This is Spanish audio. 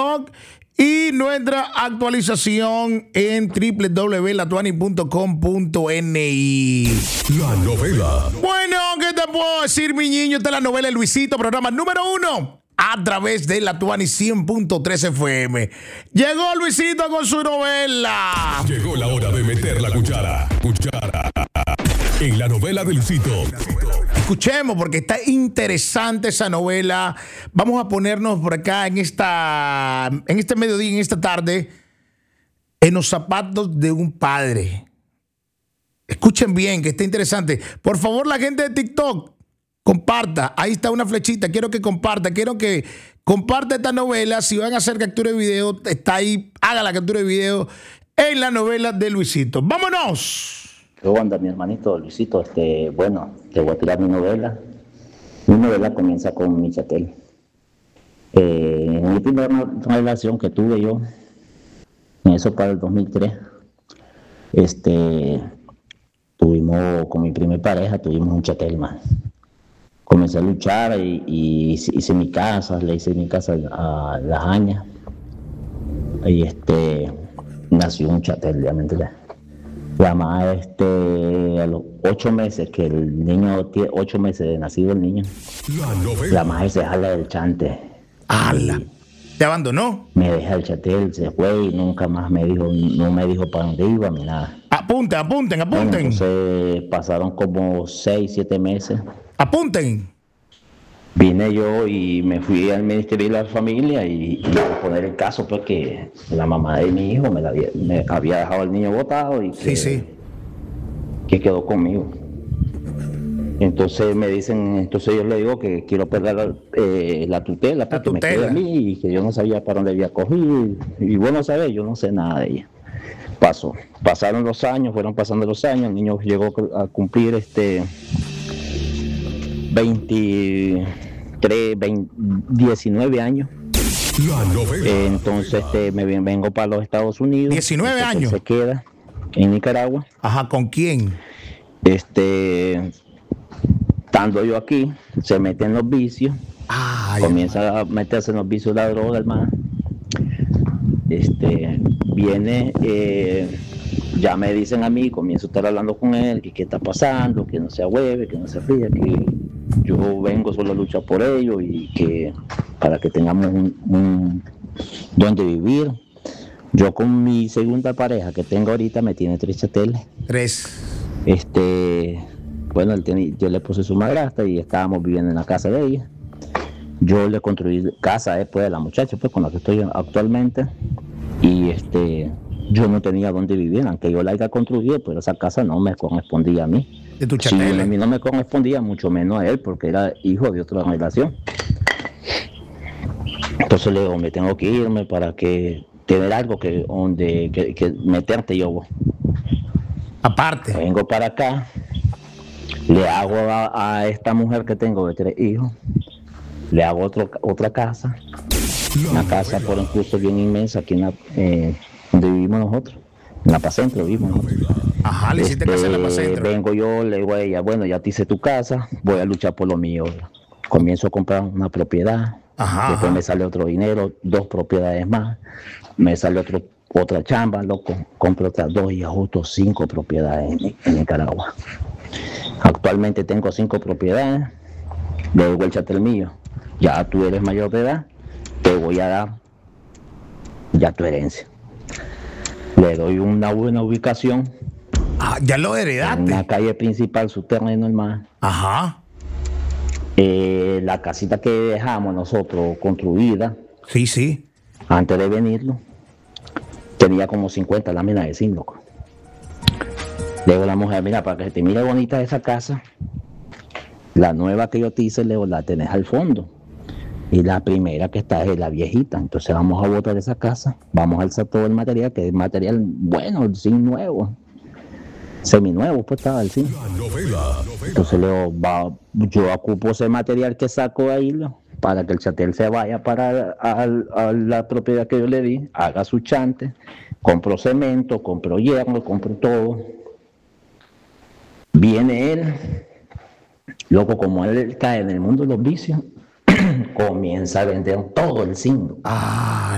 TikTok y nuestra actualización en www.latuani.com.ni. La novela. Bueno, ¿qué te puedo decir, mi niño? Esta es la novela de Luisito, programa número 1 a través de la Tuani 100.3 FM. Llegó Luisito con su novela. Llegó la hora de meter la cuchara. En la novela de Luisito. Escuchemos porque está interesante esa novela. Vamos a ponernos por acá en este mediodía, en esta tarde, en los zapatos de un padre. Escuchen bien, que está interesante. Por favor, la gente de TikTok, comparta. Ahí está una flechita. Quiero que comparta esta novela. Si van a hacer captura de video, está ahí. Haga la captura de video en la novela de Luisito. ¡Vámonos! ¿Qué onda, mi hermanito Luisito? Bueno, te voy a tirar mi novela. Mi novela comienza con Michatel. En mi primera relación que tuve yo, en eso para el 2003, tuvimos, con mi primer pareja, tuvimos un chatel más. Comencé a luchar y hice mi casa, le hice mi casa a Las Añas. Y nació un chatel, obviamente. La madre, a los 8 meses, que el niño tiene 8 meses de nacido el niño, la madre se jala del chante. ¡Hala! ¿Te abandonó? Me deja el chatel, se fue y nunca más no me dijo para dónde iba ni nada. Apunten. Bueno, entonces pasaron como 6, 7 meses. Apunten. Vine yo y me fui al Ministerio de la Familia y a poner el caso porque la mamá de mi hijo me había dejado al niño botado y que quedó conmigo. Entonces me dicen, entonces yo le digo que quiero perder la tutela porque me quedé a mí y que yo no sabía para dónde había cogido y bueno, sabes, yo no sé nada de ella. Pasaron los años, fueron pasando los años, el niño llegó a cumplir 19 años. La novela. Entonces me vengo para los Estados Unidos. 19 años. Se queda en Nicaragua. Ajá, ¿con quién? Estando yo aquí, se mete en los vicios. Comienza a meterse en los vicios de la droga, hermano. Viene, ya me dicen a mí, comienzo a estar hablando con él, que qué está pasando, que no se ahueve, que no se ría, que yo vengo solo a luchar por ellos y que para que tengamos un donde vivir. Yo con mi segunda pareja que tengo ahorita me tiene 3 chateles. 3. Bueno, yo le puse su madrastra y estábamos viviendo en la casa de ella. Yo le construí casa después de la muchacha, pues con la que estoy actualmente. Y yo no tenía dónde vivir, aunque yo la haya construido, pero esa casa no me correspondía a mí. De tu sí, a mí no me correspondía, mucho menos a él, porque era hijo de otra relación. Entonces le digo, me tengo que irme para que tener algo que meterte yo. Aparte. Vengo para acá, le hago a esta mujer que tengo de 3 hijos, le hago otra casa, una casa por incluso bien inmensa aquí donde vivimos nosotros, en La Paz Centro vivimos nosotros. Ajá, le hiciste casa en La Paz Centro. Vengo yo, le digo a ella, bueno, ya te hice tu casa, voy a luchar por lo mío. Comienzo a comprar una propiedad, después me sale otro dinero, 2 propiedades más, me sale otra chamba, loco, compro otras 2 y ajusto 5 propiedades en Nicaragua. Actualmente tengo 5 propiedades, le digo el chatel mío, ya tú eres mayor de edad, te voy a dar ya tu herencia. Le doy una buena ubicación. Ya lo heredaste. En la calle principal, su terreno, hermano. Ajá. La casita que dejamos nosotros construida. Sí. Antes de venirlo, tenía como 50 láminas de zinc, loco. Le digo a la mujer, mira, para que te mire bonita esa casa, la nueva que yo te hice, le digo, la tenés al fondo. Y la primera que está es la viejita. Entonces vamos a botar esa casa, vamos a alzar todo el material, que es material bueno, el zinc nuevo. Seminuevo, pues estaba el zinc. Entonces le digo, yo ocupo ese material que saco de ahí, para que el chatel se vaya para a la propiedad que yo le di, haga su chante, compro cemento, compro hierro, compro todo. Viene él, loco, como él cae en el mundo de los vicios, comienza a vender todo el zinc.